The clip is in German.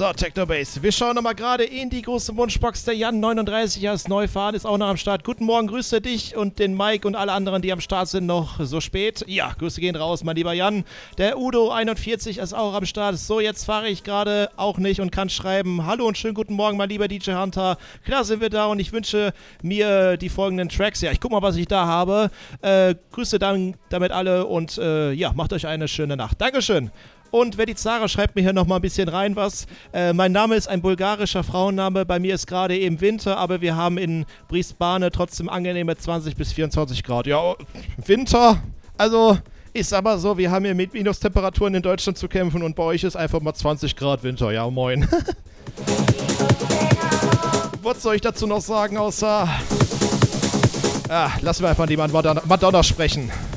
So, Technobase. Wir schauen nochmal gerade in die große Wunschbox. Der Jan39 als Neufahren ist auch noch am Start. Guten Morgen, grüße dich und den Mike und alle anderen, die am Start sind, noch so spät. Ja, Grüße gehen raus, mein lieber Jan. Der Udo41 ist auch am Start. So, jetzt fahre ich gerade auch nicht und kann schreiben. Hallo und schönen guten Morgen, mein lieber DJ Hunter. Klar sind wir da und ich wünsche mir die folgenden Tracks. Ja, ich guck mal, was ich da habe. Grüße damit alle und ja, macht euch eine schöne Nacht. Dankeschön. Und Vedizara schreibt mir hier nochmal ein bisschen rein was. Mein Name ist ein bulgarischer Frauenname. Bei mir ist gerade eben Winter, aber wir haben in Brisbane trotzdem angenehme 20 bis 24 Grad. Ja, Winter, also ist aber so, wir haben hier mit Minustemperaturen in Deutschland zu kämpfen und bei euch ist einfach mal 20 Grad Winter. Ja, moin. Was soll ich dazu noch sagen, außer... lassen wir einfach die Madonna sprechen.